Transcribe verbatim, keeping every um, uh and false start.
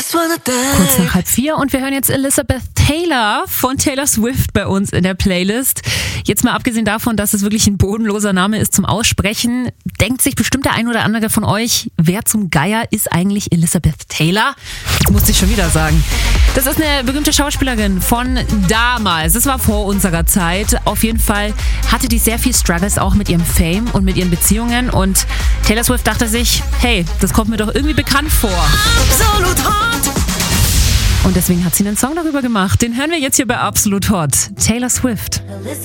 Kurz nach halb vier und wir hören jetzt Elizabeth Taylor von Taylor Swift bei uns in der Playlist. Jetzt mal abgesehen davon, dass es wirklich ein bodenloser Name ist zum Aussprechen, denkt sich bestimmt der ein oder andere von euch, wer zum Geier ist eigentlich Elizabeth Taylor? Das musste ich schon wieder sagen. Das ist eine berühmte Schauspielerin von damals. Das war vor unserer Zeit. Auf jeden Fall hatte die sehr viel Struggles auch mit ihrem Fame und mit ihren Beziehungen. Und Taylor Swift dachte sich, hey, das kommt mir doch irgendwie bekannt vor. Absolut Hot. Und deswegen hat sie einen Song darüber gemacht. Den hören wir jetzt hier bei Absolut Hot. Taylor Swift.